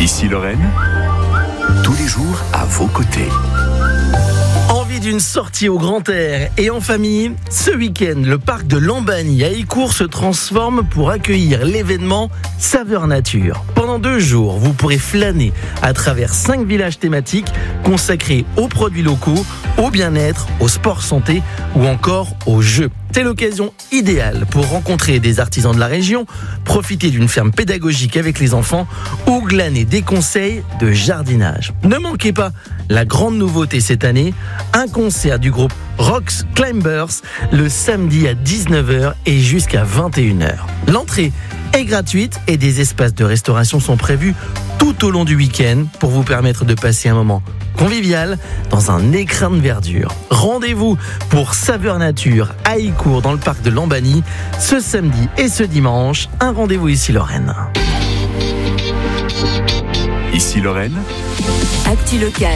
Ici Lorraine, tous les jours à vos côtés. Envie d'une sortie au grand air et en famille? Ce week-end, le parc de Lambany à Écourt se transforme pour accueillir l'événement Saveur Nature. Pendant 2 jours, vous pourrez flâner à travers 5 villages thématiques consacrés aux produits locaux, au bien-être, au sport santé ou encore aux jeux. C'est l'occasion idéale pour rencontrer des artisans de la région, profiter d'une ferme pédagogique avec les enfants ou glaner des conseils de jardinage. Ne manquez pas la grande nouveauté cette année, un concert du groupe Rocks Climbers le samedi à 19h et jusqu'à 21h. L'entrée est gratuite et des espaces de restauration sont prévus tout au long du week-end pour vous permettre de passer un moment convivial dans un écrin de verdure. Rendez-vous pour Saveur Nature à Écourt dans le parc de Lambany ce samedi et ce dimanche. Un rendez-vous ici Lorraine. Ici Lorraine, Actu Local.